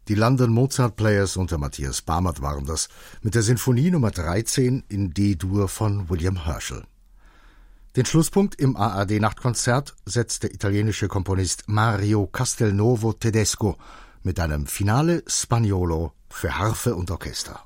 Die London Mozart Players unter Matthias Bamert waren das mit der Sinfonie Nummer 13 in D-Dur von William Herschel. Den Schlusspunkt im ARD-Nachtkonzert setzt der italienische Komponist Mario Castelnuovo Tedesco mit einem Finale Spagnolo für Harfe und Orchester.